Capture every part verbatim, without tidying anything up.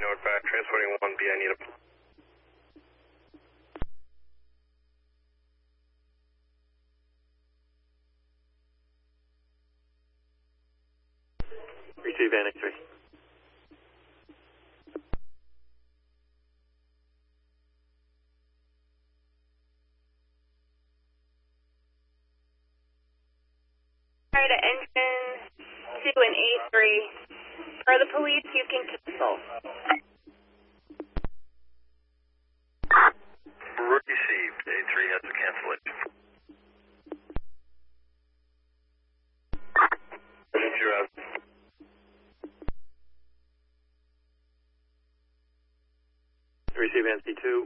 northbound, transporting one B, I need a... Receive Van X-ray. Try to engine two and A three. For the police, you can cancel. Received, A three has to cancel it. Zero. Receive N C two.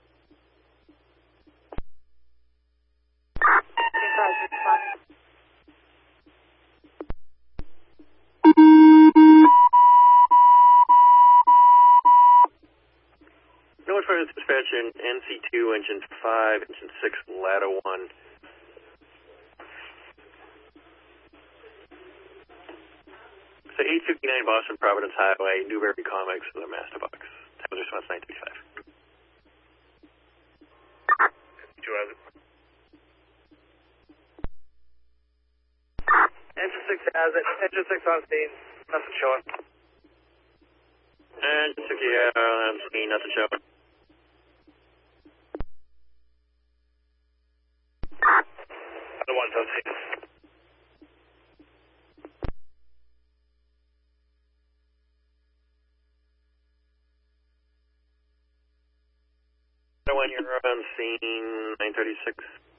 North Fire Dispatch in N C two, Engine five, Engine six, Ladder one. So eight fifty-nine Boston Providence Highway, Newberry Comics, the Master Box. Time of response nine thirty-five. Two has it. Engine six has it. Engine six on scene. Nothing showing. And six, yeah, I'm seeing nothing showing. The one's on scene. When you're on scene nine thirty-six.